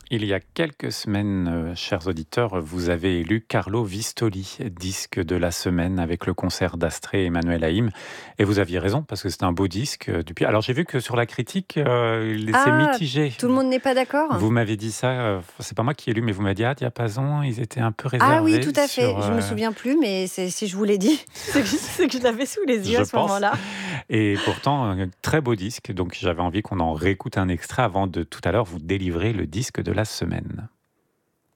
Il y a quelques semaines, chers auditeurs, vous avez élu Carlo Vistoli, disque de la semaine avec le concert d'Astrée et Emmanuel Haïm et vous aviez raison parce que c'est un beau disque, depuis alors j'ai vu que sur la critique, c'est Ah! mitigé. Tout le monde n'est pas d'accord? Vous m'avez dit ça, c'est pas moi qui ai lu, mais vous m'avez dit: «Ah, Diapason, ils étaient un peu Ah oui, réservés tout à fait. sur, Je me souviens plus, mais si je vous l'ai dit, c'est que je l'avais sous les yeux je à ce pense». moment-là. Et pourtant, un très beau disque, donc j'avais envie qu'on en réécoute un extrait avant de tout à l'heure vous délivrer le disque de la semaine.